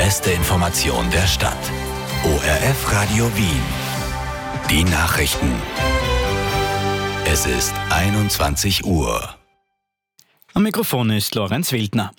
beste Information der Stadt. ORF Radio Wien. Die Nachrichten. Es ist 21 Uhr. Am Mikrofon ist Lorenz Wildner.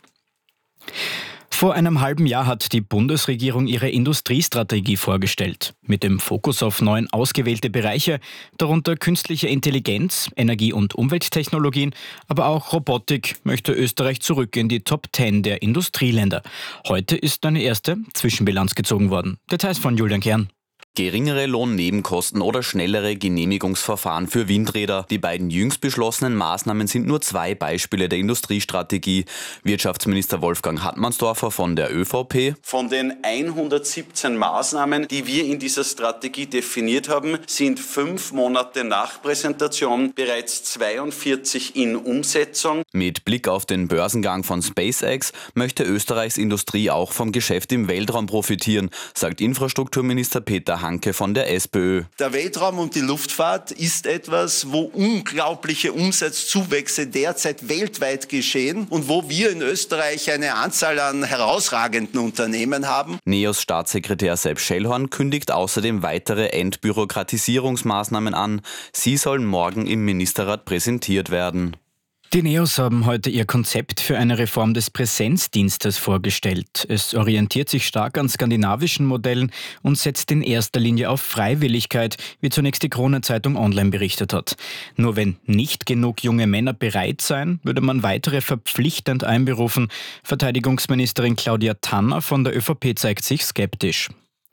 Vor einem halben Jahr hat die Bundesregierung ihre Industriestrategie vorgestellt. Mit dem Fokus auf 9 ausgewählte Bereiche, darunter künstliche Intelligenz, Energie- und Umwelttechnologien, aber auch Robotik, möchte Österreich zurück in die Top 10 der Industrieländer. Heute ist eine erste Zwischenbilanz gezogen worden. Details von Julian Kern. Geringere Lohnnebenkosten oder schnellere Genehmigungsverfahren für Windräder. Die beiden jüngst beschlossenen Maßnahmen sind nur 2 Beispiele der Industriestrategie. Wirtschaftsminister Wolfgang Hartmannsdorfer von der ÖVP. Von den 117 Maßnahmen, die wir in dieser Strategie definiert haben, sind 5 Monate nach Präsentation bereits 42 in Umsetzung. Mit Blick auf den Börsengang von SpaceX möchte Österreichs Industrie auch vom Geschäft im Weltraum profitieren, sagt Infrastrukturminister Peter Hanke von der SPÖ. Der Weltraum und die Luftfahrt ist etwas, wo unglaubliche Umsatzzuwächse derzeit weltweit geschehen und wo wir in Österreich eine Anzahl an herausragenden Unternehmen haben. NEOS Staatssekretär Sepp Schellhorn kündigt außerdem weitere Entbürokratisierungsmaßnahmen an. Sie sollen morgen im Ministerrat präsentiert werden. Die NEOS haben heute ihr Konzept für eine Reform des Präsenzdienstes vorgestellt. Es orientiert sich stark an skandinavischen Modellen und setzt in erster Linie auf Freiwilligkeit, wie zunächst die Kronenzeitung online berichtet hat. Nur wenn nicht genug junge Männer bereit seien, würde man weitere verpflichtend einberufen. Verteidigungsministerin Claudia Tanner von der ÖVP zeigt sich skeptisch.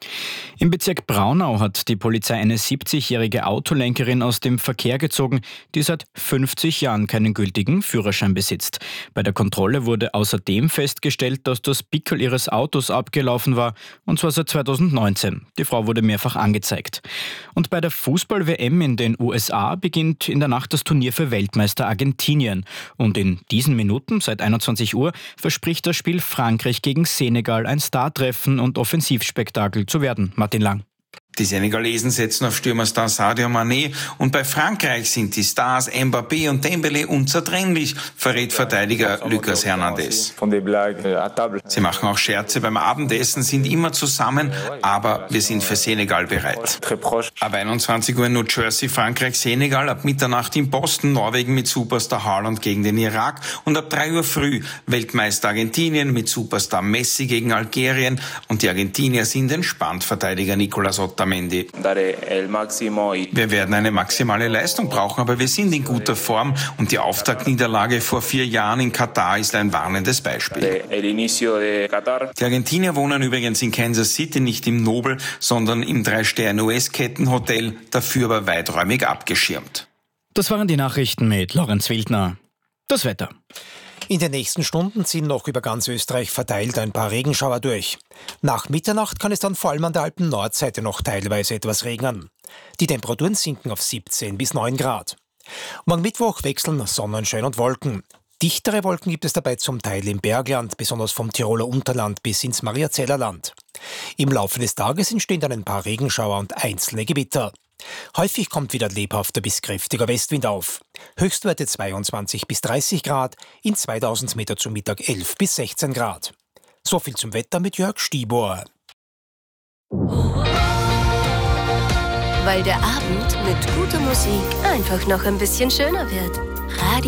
Im Bezirk Braunau hat die Polizei eine 70-jährige Autolenkerin aus dem Verkehr gezogen, die seit 50 Jahren keinen gültigen Führerschein besitzt. Bei der Kontrolle wurde außerdem festgestellt, dass das Pickel ihres Autos abgelaufen war, und zwar seit 2019. Die Frau wurde mehrfach angezeigt. Und bei der Fußball-WM in den USA beginnt in der Nacht das Turnier für Weltmeister Argentinien. Und in diesen Minuten, seit 21 Uhr, verspricht das Spiel Frankreich gegen Senegal ein Startreffen und Offensivspektakel zu werden. Martin Lang. Die Senegalesen setzen auf Stürmerstar Sadio Mané und bei Frankreich sind die Stars Mbappé und Dembélé unzertrennlich, verrät Verteidiger Lucas Hernandez. Sie machen auch Scherze beim Abendessen, sind immer zusammen, aber wir sind für Senegal bereit. Ab 21 Uhr in New Jersey, Frankreich, Senegal, ab Mitternacht in Boston, Norwegen mit Superstar Haaland gegen den Irak und ab 3 Uhr früh Weltmeister Argentinien mit Superstar Messi gegen Algerien und die Argentinier sind entspannt, Verteidiger Nicolas Otamendi. Wir werden eine maximale Leistung brauchen, aber wir sind in guter Form und die Auftaktniederlage vor 4 Jahren in Katar ist ein warnendes Beispiel. Die Argentinier wohnen übrigens in Kansas City, nicht im Nobel, sondern im 3-Sterne-US-Kettenhotel, dafür aber weiträumig abgeschirmt. Das waren die Nachrichten mit Lorenz Wildner. Das Wetter. In den nächsten Stunden ziehen noch über ganz Österreich verteilt ein paar Regenschauer durch. Nach Mitternacht kann es dann vor allem an der Alpen-Nordseite noch teilweise etwas regnen. Die Temperaturen sinken auf 17 bis 9 Grad. Morgen Mittwoch wechseln Sonnenschein und Wolken. Dichtere Wolken gibt es dabei zum Teil im Bergland, besonders vom Tiroler Unterland bis ins Mariazellerland. Im Laufe des Tages entstehen dann ein paar Regenschauer und einzelne Gewitter. Häufig kommt wieder lebhafter bis kräftiger Westwind auf. Höchstwerte 22 bis 30 Grad, in 2000 Meter zum Mittag 11 bis 16 Grad. So viel zum Wetter mit Jörg Stibor. Weil der Abend mit guter Musik einfach noch ein bisschen schöner wird. Radio